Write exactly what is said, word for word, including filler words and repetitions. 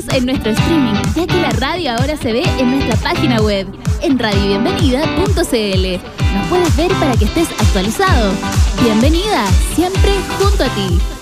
Seguinos en nuestro streaming, ya que la radio ahora se ve en nuestra página web, en radio bienvenida punto c l. Nos puedes ver para que estés actualizado. Bienvenida, siempre junto a ti.